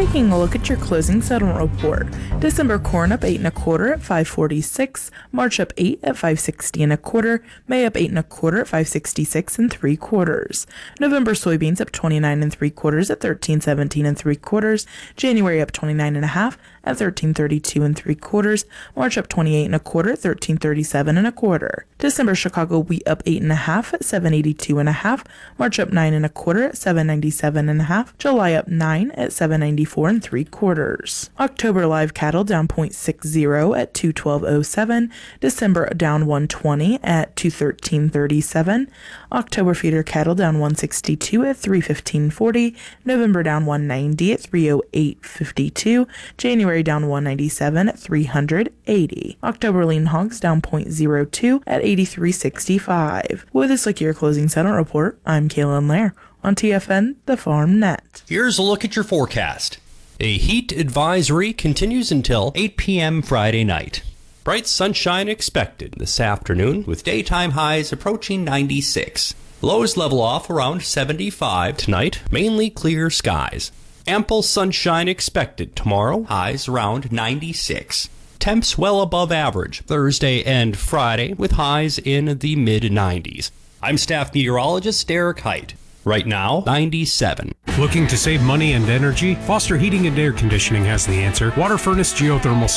Taking a look at your closing settlement report. December corn up 8 1/4 at $5.46, March up 8 at $5.60 1/4, May up 8 1/4 at $5.66 3/4. November soybeans up 29 3/4 at $13.17 3/4, January up 29 1/2 at $13.32 3/4, March up 28 1/4 at $13.37 1/4. December Chicago wheat up 8 1/2 at $7.82 1/2, March up 9 1/4 at $7.97 1/2, July up 9 at $7.94 3/4. October live cattle down 0.60 at $212.07, December down 120 at $213.37, October feeder cattle down 162 at $315.40, November down 190 at $308.52, January down 197 at $380. October lean hogs down 0.02 at $83.65. With this look at your closing settlement report, I'm Kaylin Lair on TFN, the Farm Net. Here's a look at your forecast. A heat advisory continues until 8 p.m. Friday night. Bright sunshine expected this afternoon with daytime highs approaching 96. Lows level off around 75 tonight, mainly clear skies. Ample sunshine expected tomorrow, highs around 96. Temps well above average Thursday and Friday with highs in the mid-90s. I'm staff meteorologist Derek Height. Right now, 97. Looking to save money and energy? Foster Heating and Air Conditioning has the answer. Water furnace geothermal